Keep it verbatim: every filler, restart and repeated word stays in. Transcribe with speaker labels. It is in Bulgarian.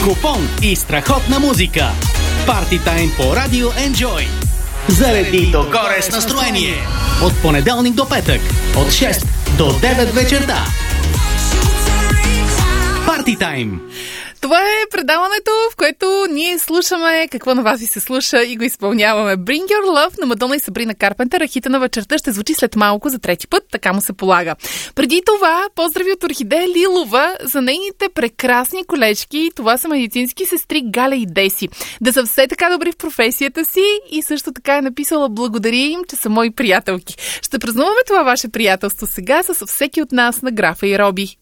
Speaker 1: Купон и страхотна музика. Парти тайм по Радио Enjoy. Зареди до горе с настроение. От понеделник до петък. От шест до девет вечерта. Парти тайм.
Speaker 2: Това е предаването, в което ние слушаме какво на вас ви се слуша и го изпълняваме. Bring Your Love на Мадона и Сабрина Карпентър. Хита на вечерта ще звучи след малко за трети път, така му се полага. Преди това, поздрави от Орхидея Лилова за нейните прекрасни колежки. Това са медицински сестри Галя и Деси. Да са все така добри в професията си и също така е написала благодаря им, че са мои приятелки. Ще празнуваме това ваше приятелство сега с всеки от нас на Графа и Роби.